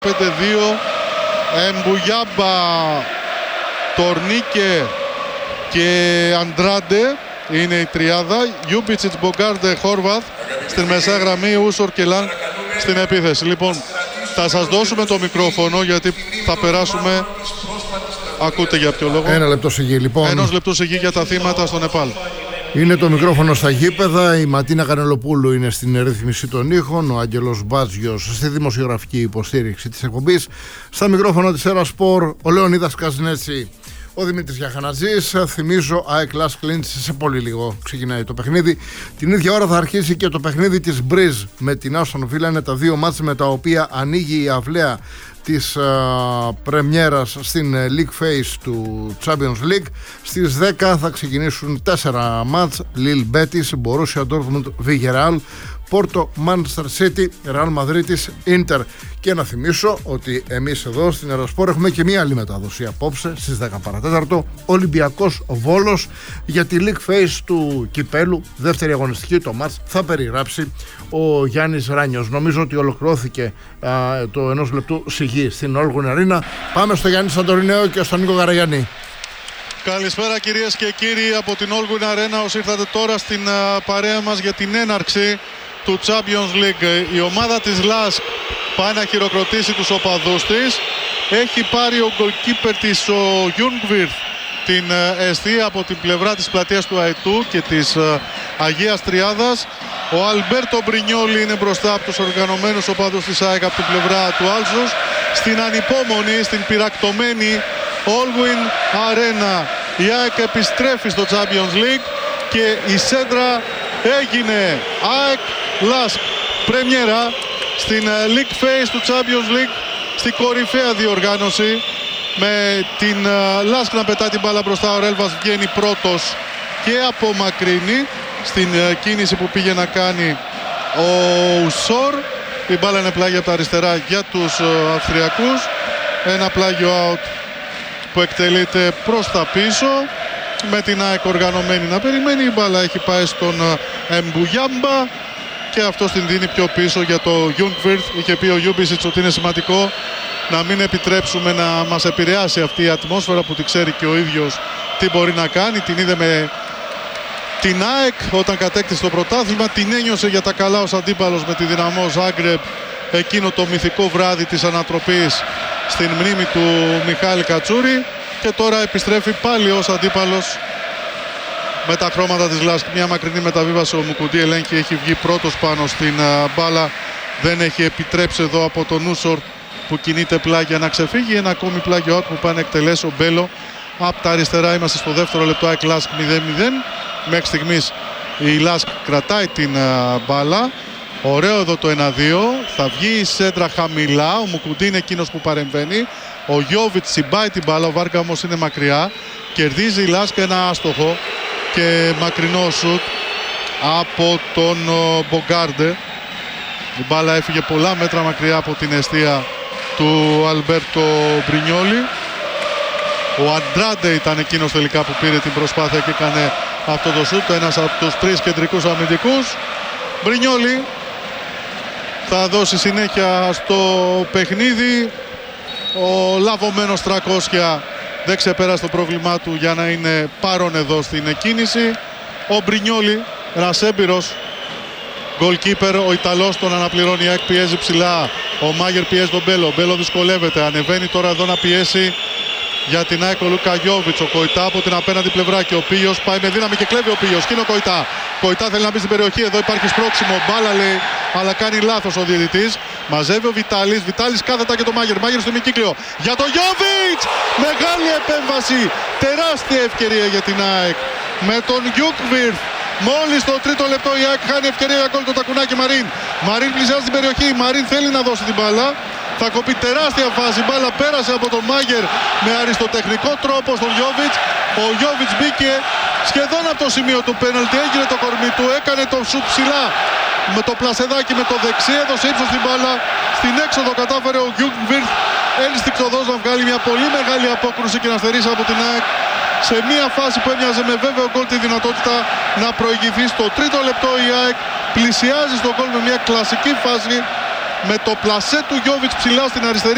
5-2, Εμπουγιάμπα, Τορνίκε και Αντράντε είναι η τριάδα. Γιούμπιτσιτς, Μπογκάρντε, Χόρβαθ στην μεσαία γραμμή, Ούσορ και Λαν στην επίθεση. Λοιπόν, θα σας δώσουμε το μικρόφωνο γιατί θα περάσουμε. Ακούτε για ποιο λόγο? Ένα λεπτό σιγή, λοιπόν. Ενός λεπτού σιγή για τα θύματα στο Νεπάλ. Είναι το μικρόφωνο στα γήπεδα. Η Ματίνα Κανελοπούλου είναι στην ρύθμιση των ήχων. Ο Άγγελος Μπάτζιος στη δημοσιογραφική υποστήριξη της εκπομπής. Στα μικρόφωνα της Έρα Σπορ, ο Λεωνίδας Καζνέτσι, ο Δημήτρης Γιαχανατζής. Θυμίζω, ΑΕΚ Λας Κλίντς, σε πολύ λίγο ξεκινάει το παιχνίδι. Την ίδια ώρα θα αρχίσει και το παιχνίδι της Μπριζ με την Άστον Βίλα. Είναι τα δύο μάτς με τα οποία ανοίγει η αυλαία της πρεμιέρας στην League Phase του Champions League. Στις 10 θα ξεκινήσουν 4 μάτς: Lille Betis, Borussia Dortmund, Villarreal, Porto, Manchester City, Real Madrid, Inter. Και να θυμίσω ότι εμείς εδώ στην Ερασπόρ έχουμε και μία άλλη μετάδοση απόψε στις 10 παρατέταρτο. Ολυμπιακός Βόλος για τη League Phase του Κυπέλου, δεύτερη αγωνιστική. Το μάτς θα περιγράψει ο Γιάννης Ράνιος. Νομίζω ότι ολοκληρώθηκε το ενός λεπτού σιγή στην Όλγουν Areena. Πάμε στο Γιάννη Σαντορινέο και στον Νίκο Καραγιάννη. Καλησπέρα κυρίες και κύριοι από την Όλγουν Areena. Όσοι ήρθατε τώρα στην παρέα μας για την έναρξη του Champions League. Η ομάδα της ΛΑΣΚ πάει να χειροκροτήσει τους οπαδούς της. Έχει πάρει ο goalkeeper της, ο Γιούνγκβιρθ, την εστία από την πλευρά της πλατείας του Αϊτού και της Αγίας Τριάδας. Ο Αλμπέρτο Μπρινιόλι είναι μπροστά από τους οργανωμένους οπαδούς της ΑΕΚ από την πλευρά του Άλσους. Στην ανυπόμονη, στην πυρακτωμένη Όλγουν Areena η ΑΕΚ επιστρέφει στο Champions League και η σέντρα έγινε. ΑΕΚ Λάσκ πρεμιέρα στην League Phase του Champions League, στην κορυφαία διοργάνωση, με την Λάσκ να πετά την μπάλα μπροστά. Ο Ρέλβας βγαίνει πρώτος και απομακρύνει στην κίνηση που πήγε να κάνει ο Ουσόρ. Η μπάλα είναι πλάγια από τα αριστερά για τους Αυστριακούς. Ένα πλάγιο out που εκτελείται προς τα πίσω, με την ΑΕΚ οργανωμένη να περιμένει. Η μπάλα έχει πάει στον Εμπουγιάμπα και αυτός την δίνει πιο πίσω για το Γιούνγκβιρθ. Είχε πει ο Γιούμπισιτς ότι είναι σημαντικό να μην επιτρέψουμε να μας επηρεάσει αυτή η ατμόσφαιρα, που τη ξέρει και ο ίδιος τι μπορεί να κάνει. Την είδε με την ΑΕΚ όταν κατέκτησε το πρωτάθλημα, την ένιωσε για τα καλά ως αντίπαλος με τη Δυναμό Ζάγκρεπ εκείνο το μυθικό βράδυ της ανατροπής στην μνήμη του Μιχάλη Κατσούρη, και τώρα επιστρέφει πάλι ως αντίπαλος με τα χρώματα της ΛΑΣΚ. Μια μακρινή μεταβίβαση, ο Μουκουντή ελέγχει, έχει βγει πρώτος πάνω στην μπάλα, δεν έχει επιτρέψει εδώ από τον Ούσορ που κινείται πλάγια να ξεφύγει. Ένα ακόμη πλάγιο out που πάει να εκτελέσει ο Μπέλο από τα αριστερά. Είμαστε στο δεύτερο λεπτό, ΑΕΚ ΛΑΣΚ 0-0. Μέχρι στιγμής η ΛΑΣΚ κρατάει την μπάλα. Ωραίο εδώ το 1-2. Θα βγει η σέντρα χαμηλά. Ο Μουκουντή είναι εκείνος που παρεμβαίνει. Ο Γιόβιτς συμπάει την μπάλα. Ο Βάρκα όμως είναι μακριά. Κερδίζει η ΛΑΣΚ ένα άστοχο και μακρινό σουτ από τον Μπογκάρντε. Η μπάλα έφυγε πολλά μέτρα μακριά από την εστία του Αλμπέρτο Μπρινιόλι. Ο Αντράντε ήταν εκείνος τελικά που πήρε την προσπάθεια και έκανε αυτό το σουτ. Ένας από τους τρεις κεντρικούς αμυντικούς. Μπρινιόλι θα δώσει συνέχεια στο παιχνίδι. Ο λαβωμένος 300 δεν ξεπέρασε το πρόβλημά του για να είναι παρόν εδώ στην κίνηση. Ο Μπρινιόλι, ένας έμπειρος goalkeeper, ο Ιταλός, τον αναπληρώνει. Η ΑΕΚ πιέζει ψηλά. Ο Μάγερ πιέζει τον Μπέλο. Ο Μπέλο δυσκολεύεται. Ανεβαίνει τώρα εδώ να πιέσει για την ΑΕΚ ο Λούκα Γιόβιτς. Ο Κοϊτά από την απέναντι πλευρά και ο Πίος πάει με δύναμη και κλέβει ο Πίος. Και είναι ο Κοϊτά. Κοϊτά θέλει να μπει στην περιοχή. Εδώ υπάρχει σπρώξιμο. Μπάλα λέει, αλλά κάνει λάθος ο διαιτητής. Μαζεύει ο Βιτάλης. Βιτάλης κάθετα και το Μάγερ. Μάγερ στο ημικύκλιο. Για το Γιόβιτς! Μεγάλη επέμβαση. Τεράστια ευκαιρία για την ΑΕΚ. Με τον Γιούγκβιρθ. Μόλις το τρίτο λεπτό η ΑΕΚ χάνει ευκαιρία για γκολ, το τακουνάκι Μαρίν. Μαρίν πλησιάζει την περιοχή. Μαρίν θέλει να δώσει την μπάλα. Θα κοπεί τεράστια φάση. Η μπάλα πέρασε από τον Μάγερ με αριστοτεχνικό τρόπο στον Γιόβιτς. Ο Γιόβιτς μπήκε σχεδόν από το σημείο του πέναλτι. Έγινε το κορμί του. Έκανε το σουτ ψηλά με το πλασεδάκι με το δεξί. Έδωσε ύψος στην μπάλα. Στην έξοδο κατάφερε ο Γιούγκβιρθ ένστικτοδός να βγάλει μια πολύ μεγάλη απόκρουση και να στερήσει από την ΑΕΚ σε μια φάση που έμοιαζε με βέβαιο γκολ τη δυνατότητα να προηγηθεί. Στο τρίτο λεπτό η ΑΕΚ πλησιάζει στο γκολ με μια κλασική φάση με το πλασέ του Γιόβιτς ψηλά στην αριστερή